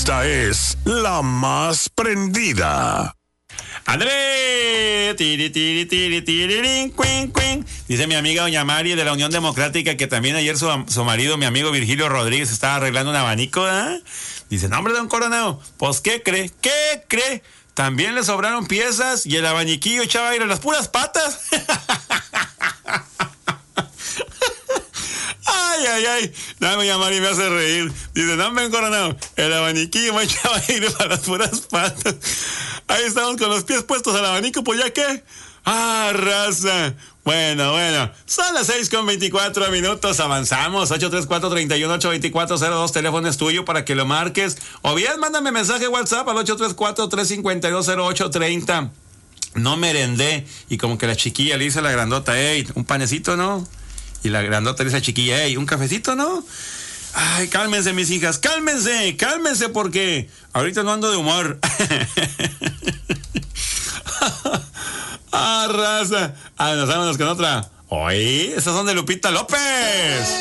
Esta es la más prendida. André, tiri, tiri, tiri, tirirín, cuin, cuin. Dice mi amiga doña Mari de la Unión Democrática que también ayer su marido, mi amigo Virgilio Rodríguez, estaba arreglando un abanico, ¿eh? Dice, no, hombre, don Coronado, pues, ¿qué cree? ¿Qué cree? También le sobraron piezas y el abaniquillo echaba aire a las puras patas. Ay, ay, ay. Dame llamar y me hace reír. Dice, no, ven, Coronado, el abaniquillo me echaba aire para las puras patas. Ahí estamos con los pies puestos al abanico, pues ya qué. Ah, raza. Bueno, son las 6:24, avanzamos, 834-318-2402, teléfono es tuyo para que lo marques, o bien mándame mensaje WhatsApp al 834-352-0830, no merendé, y como que la chiquilla le dice a la grandota, hey, un panecito, ¿no? Y la grandota le dice a la chiquilla, hey, un cafecito, ¿no? Ay, cálmense mis hijas, cálmense, porque ahorita no ando de humor. Ah, raza. Vámonos con otra. Oye, esas son de Lupita López.